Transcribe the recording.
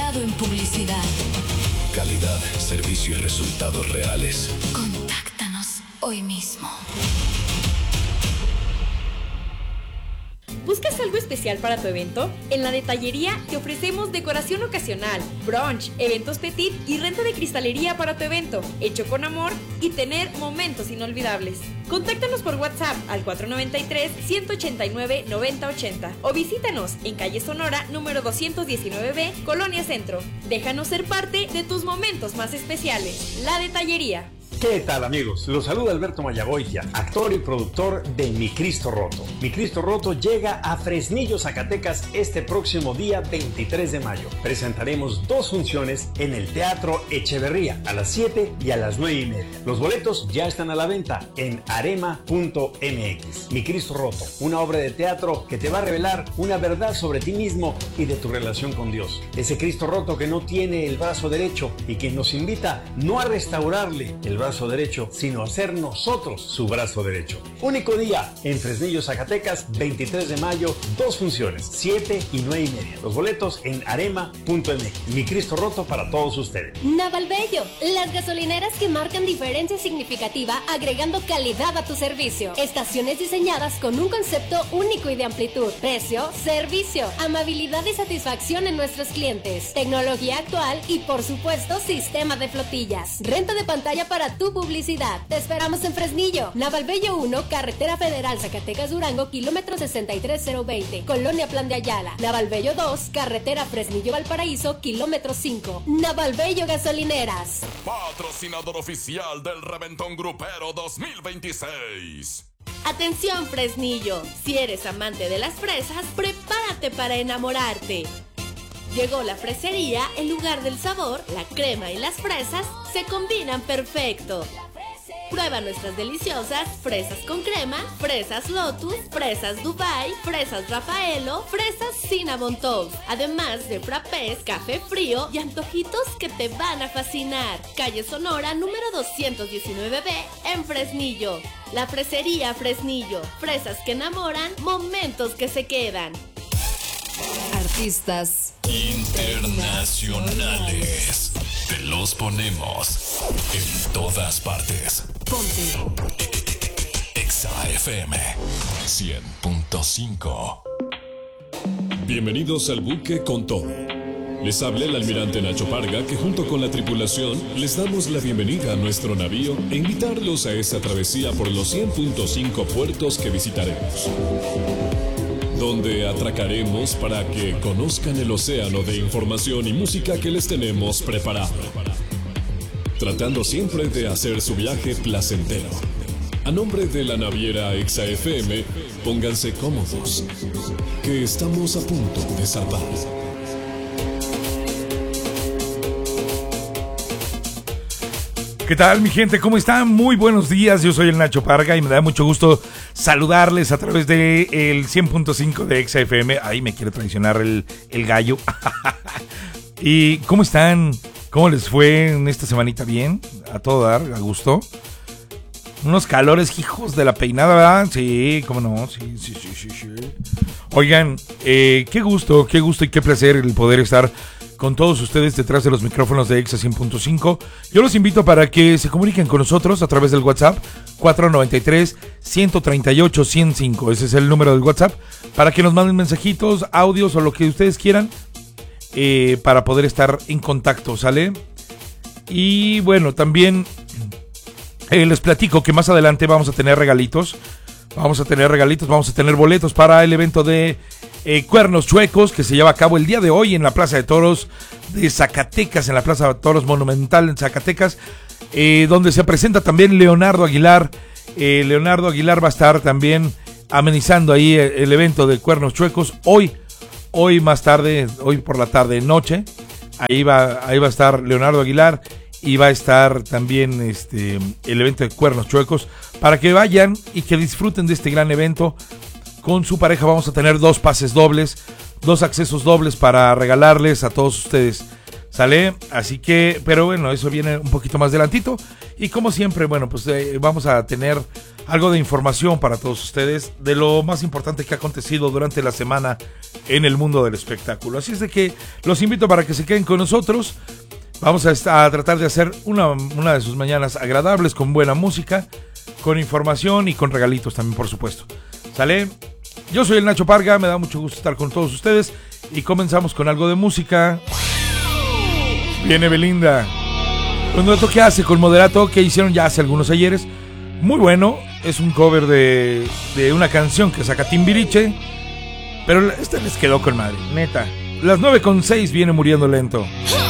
especializado en publicidad. Calidad, servicio y resultados reales. Contáctanos hoy mismo. ¿Buscas algo especial para tu evento? En La Detallería te ofrecemos decoración ocasional, brunch, eventos petit y renta de cristalería para tu evento, hecho con amor y tener momentos inolvidables. Contáctanos por WhatsApp al 493-189-9080 o visítanos en calle Sonora número 219B, Colonia Centro. Déjanos ser parte de tus momentos más especiales. La Detallería. ¿Qué tal, amigos? Los saluda Alberto Mayagoitia, actor y productor de Mi Cristo Roto. Mi Cristo Roto llega a Fresnillo, Zacatecas este próximo día 23 de mayo. Presentaremos 2 funciones en el Teatro Echeverría a las 7 y a las 9:30. Los boletos ya están a la venta en arema.mx. Mi Cristo Roto, una obra de teatro que te va a revelar una verdad sobre ti mismo y de tu relación con Dios. Ese Cristo roto que no tiene el brazo derecho y que nos invita no a restaurarle el brazo derecho, sino a ser nosotros su brazo derecho. Único día en Fresnillo, Zacatecas, 23 de mayo, 2 funciones, 7 y 9:30. Los boletos en arema.mx. Mi Cristo Roto para todos ustedes. Navalbello, las gasolineras que marcan diferencia significativa agregando calidad a tu servicio. Estaciones diseñadas con un concepto único y de amplitud. Precio, servicio, amabilidad y satisfacción en nuestros clientes. Tecnología actual y, por supuesto, sistema de flotillas. Renta de pantalla para tu publicidad. Te esperamos en Fresnillo, Navalbello 1, Carretera Federal Zacatecas-Durango, kilómetro 63020, Colonia Plan de Ayala. Navalbello 2, Carretera Fresnillo-Valparaíso, kilómetro 5. Navalbello Gasolineras. Patrocinador oficial del Reventón Grupero 2026. Atención, Fresnillo, si eres amante de las fresas, prepárate para enamorarte. Llegó la fresería, el lugar del sabor, la crema y las fresas se combinan perfecto. Prueba nuestras deliciosas fresas con crema, fresas Lotus, fresas Dubai, fresas Rafaelo, fresas Cinnamon Toast, además de frappés, café frío y antojitos que te van a fascinar. Calle Sonora número 219B en Fresnillo. La fresería Fresnillo, fresas que enamoran, momentos que se quedan. Artistas internacionales. Te los ponemos en todas partes. Ponte Exa FM 100.5. Bienvenidos al buque con todo. Les habla el almirante Nacho Parga, que junto con la tripulación les damos la bienvenida a nuestro navío e invitarlos a esta travesía por los 100.5 puertos que visitaremos, donde atracaremos para que conozcan el océano de información y música que les tenemos preparado, tratando siempre de hacer su viaje placentero. A nombre de la naviera Exa FM, pónganse cómodos, que estamos a punto de zarpar. ¿Qué tal, mi gente? ¿Cómo están? Muy buenos días, yo soy el Nacho Parga y me da mucho gusto saludarles a través de el 100.5 de Exa FM. Ahí me quiere traicionar el gallo. ¿Y cómo están? ¿Cómo les fue en esta semanita? ¿Bien? ¿A todo dar? ¿A gusto? Unos calores, hijos de la peinada, ¿verdad? Sí, ¿cómo no? Sí. Oigan, qué gusto y qué placer el poder estar con todos ustedes detrás de los micrófonos de Exa 100.5. Yo los invito para que se comuniquen con nosotros a través del WhatsApp 493-138-105. Ese es el número del WhatsApp, para que nos manden mensajitos, audios o lo que ustedes quieran, para poder estar en contacto, ¿sale? Y bueno, también les platico que más adelante vamos a tener regalitos. Vamos a tener boletos para el evento de Cuernos Chuecos, que se lleva a cabo el día de hoy en la Plaza de Toros de Zacatecas, en la Plaza de Toros Monumental en Zacatecas, donde se presenta también Leonardo Aguilar. Leonardo Aguilar va a estar también amenizando ahí el evento de Cuernos Chuecos. Hoy más tarde, hoy por la tarde, noche, ahí va a estar Leonardo Aguilar. Y va a estar también el evento de Cuernos Chuecos, para que vayan y que disfruten de este gran evento con su pareja. Vamos a tener 2 pases dobles, 2 accesos dobles para regalarles a todos ustedes, ¿Sale? Así que, pero bueno, eso viene un poquito más adelantito. Y como siempre, bueno, pues vamos a tener algo de información para todos ustedes de lo más importante que ha acontecido durante la semana en el mundo del espectáculo. Así es de que los invito para que se queden con nosotros. Vamos a tratar de hacer una de sus mañanas agradables, con buena música, con información y con regalitos también, por supuesto. ¿Sale? Yo soy el Nacho Parga, me da mucho gusto estar con todos ustedes y comenzamos con algo de música. Viene Belinda. Un dueto que hace con Moderato, que hicieron ya hace algunos ayeres. Muy bueno, es un cover de una canción que saca Timbiriche, pero este les quedó con madre, neta. Las 9:06 viene Muriendo Lento.